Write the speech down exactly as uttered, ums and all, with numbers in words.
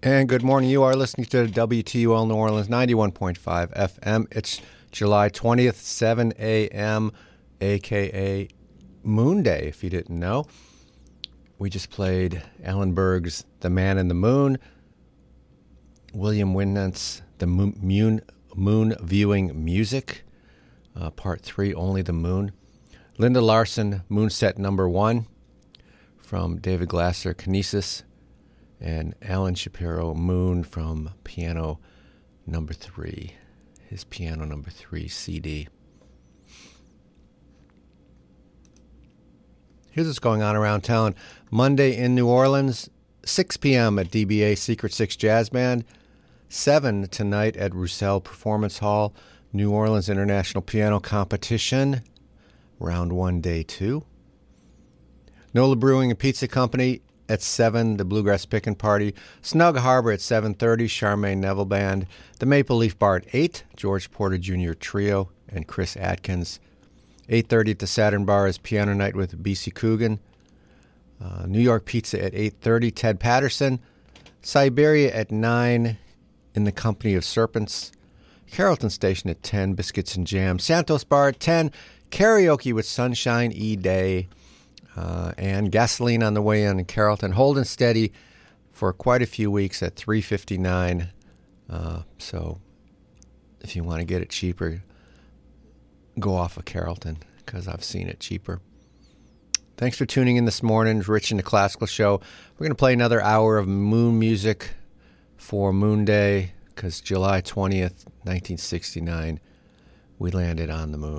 And good morning. You are listening to W T U L New Orleans ninety-one point five F M. It's July twentieth, seven a.m., a k a. Moon Day, if you didn't know. We just played Alan Berg's The Man in the Moon, William Winant's The Moon, Moon Viewing Music, uh, Part three, Only the Moon. Linda Larson, Moonset Number One, from David Glasser, Kinesis, and Alan Shapiro, Moon, from Piano Number Three, his Piano Number Three C D. Here's what's going on around town. Monday in New Orleans, six p.m. at D B A Secret Six Jazz Band, seven tonight at Roussel Performance Hall, New Orleans International Piano Competition, Round one, Day two. Nola Brewing and Pizza Company at seven, the Bluegrass Pickin' Party. Snug Harbor at seven thirty, Charmaine Neville Band. The Maple Leaf Bar at eight, George Porter Junior Trio and Chris Atkins. eight thirty at the Saturn Bar is Piano Night with B C Coogan. Uh, New York Pizza at eight thirty, Ted Patterson. Siberia at nine, In the Company of Serpents. Carrollton Station at ten, Biscuits and Jam. Santos Bar at ten, Karaoke with Sunshine E. Day. Uh, and Gasoline on the way in in Carrollton. Holding steady for quite a few weeks at three fifty-nine. Uh, so if you want to get it cheaper, go off of Carrollton, because I've seen it cheaper. Thanks for tuning in this morning. Rich in the Classical Show. We're going to play another hour of moon music for Moon Day, because July twentieth, nineteen sixty-nine, we landed on the moon.